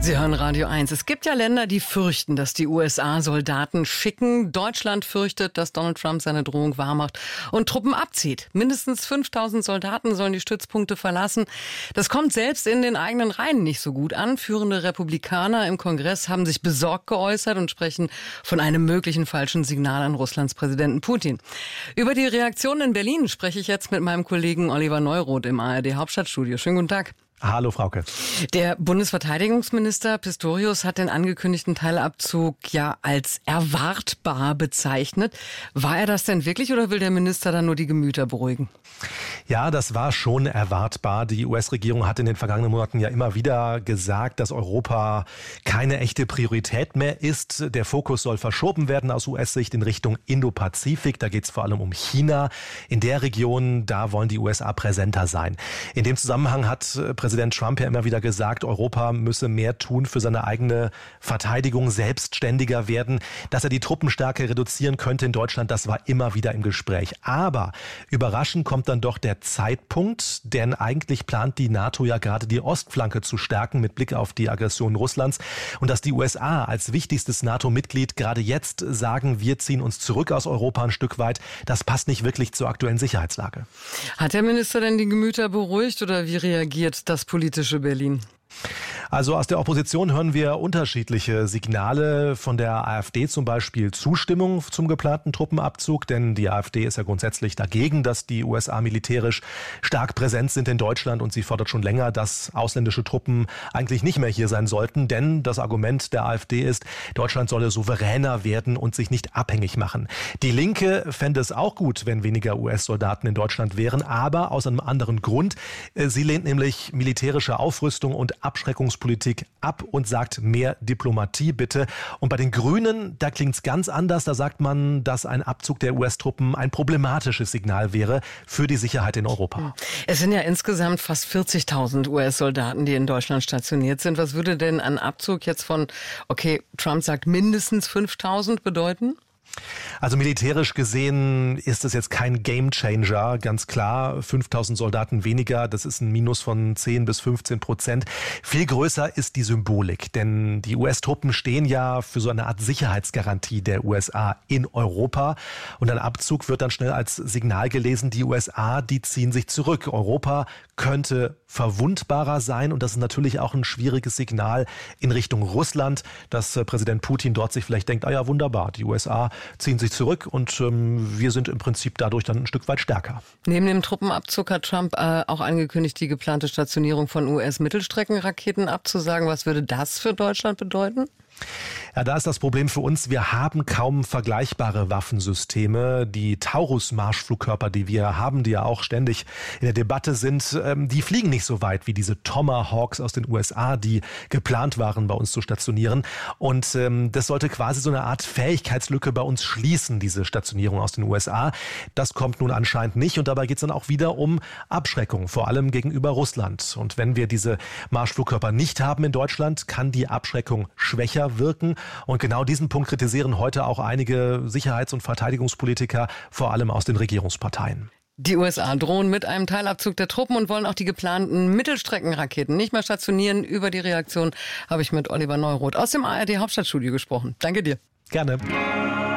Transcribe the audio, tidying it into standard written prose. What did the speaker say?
Sie hören Radio 1. Es gibt ja Länder, die fürchten, dass die USA Soldaten schicken. Deutschland fürchtet, dass Donald Trump seine Drohung wahrmacht und Truppen abzieht. Mindestens 5.000 Soldaten sollen die Stützpunkte verlassen. Das kommt selbst in den eigenen Reihen nicht so gut an. Führende Republikaner im Kongress haben sich besorgt geäußert und sprechen von einem möglichen falschen Signal an Russlands Präsidenten Putin. Über die Reaktion in Berlin spreche ich jetzt mit meinem Kollegen Oliver Neuroth im ARD Hauptstadtstudio. Schönen guten Tag. Hallo, Frauke. Der Bundesverteidigungsminister Pistorius hat den angekündigten Teilabzug ja als erwartbar bezeichnet. War er das denn wirklich oder will der Minister dann nur die Gemüter beruhigen? Ja, das war schon erwartbar. Die US-Regierung hat in den vergangenen Monaten ja immer wieder gesagt, dass Europa keine echte Priorität mehr ist. Der Fokus soll verschoben werden aus US-Sicht in Richtung Indo-Pazifik. Da geht es vor allem um China. In der Region, da wollen die USA präsenter sein. In dem Zusammenhang hat Präsident Trump ja immer wieder gesagt, Europa müsse mehr tun für seine eigene Verteidigung, selbstständiger werden. Dass er die Truppenstärke reduzieren könnte in Deutschland, das war immer wieder im Gespräch. Aber überraschend kommt dann doch der Zeitpunkt, denn eigentlich plant die NATO ja gerade die Ostflanke zu stärken mit Blick auf die Aggression Russlands. Und dass die USA als wichtigstes NATO-Mitglied gerade jetzt sagen, wir ziehen uns zurück aus Europa ein Stück weit, das passt nicht wirklich zur aktuellen Sicherheitslage. Hat der Minister denn die Gemüter beruhigt oder wie reagiert das politische Berlin? Also aus der Opposition hören wir unterschiedliche Signale. Von der AfD zum Beispiel Zustimmung zum geplanten Truppenabzug, denn die AfD ist ja grundsätzlich dagegen, dass die USA militärisch stark präsent sind in Deutschland und sie fordert schon länger, dass ausländische Truppen eigentlich nicht mehr hier sein sollten, denn das Argument der AfD ist, Deutschland solle souveräner werden und sich nicht abhängig machen. Die Linke fände es auch gut, wenn weniger US-Soldaten in Deutschland wären, aber aus einem anderen Grund. Sie lehnt nämlich militärische Aufrüstung und Abschreckungspolitik ab und sagt mehr Diplomatie bitte. Und bei den Grünen, da klingt es ganz anders. Da sagt man, dass ein Abzug der US-Truppen ein problematisches Signal wäre für die Sicherheit in Europa. Es sind ja insgesamt fast 40.000 US-Soldaten, die in Deutschland stationiert sind. Was würde denn ein Abzug jetzt von, okay, Trump sagt mindestens 5.000 bedeuten? Also militärisch gesehen ist es jetzt kein Gamechanger, ganz klar. 5.000 Soldaten weniger, das ist ein Minus von 10-15%. Viel größer ist die Symbolik, denn die US-Truppen stehen ja für so eine Art Sicherheitsgarantie der USA in Europa. Und ein Abzug wird dann schnell als Signal gelesen, die USA, die ziehen sich zurück. Europa könnte verwundbarer sein und das ist natürlich auch ein schwieriges Signal in Richtung Russland, dass Präsident Putin dort sich vielleicht denkt, ah ja wunderbar, die USA ziehen sich zurück und wir sind im Prinzip dadurch dann ein Stück weit stärker. Neben dem Truppenabzug hat Trump auch angekündigt, die geplante Stationierung von US-Mittelstreckenraketen abzusagen. Was würde das für Deutschland bedeuten? Ja, da ist das Problem für uns, wir haben kaum vergleichbare Waffensysteme. Die Taurus-Marschflugkörper, die wir haben, die ja auch ständig in der Debatte sind, die fliegen nicht so weit wie diese Tomahawks aus den USA, die geplant waren, bei uns zu stationieren. Und das sollte quasi so eine Art Fähigkeitslücke bei uns schließen, diese Stationierung aus den USA. Das kommt nun anscheinend nicht und dabei geht es dann auch wieder um Abschreckung, vor allem gegenüber Russland. Und wenn wir diese Marschflugkörper nicht haben in Deutschland, kann die Abschreckung schwächer wirken. Und genau diesen Punkt kritisieren heute auch einige Sicherheits- und Verteidigungspolitiker, vor allem aus den Regierungsparteien. Die USA drohen mit einem Teilabzug der Truppen und wollen auch die geplanten Mittelstreckenraketen nicht mehr stationieren. Über die Reaktion habe ich mit Oliver Neuroth aus dem ARD Hauptstadtstudio gesprochen. Danke dir. Gerne.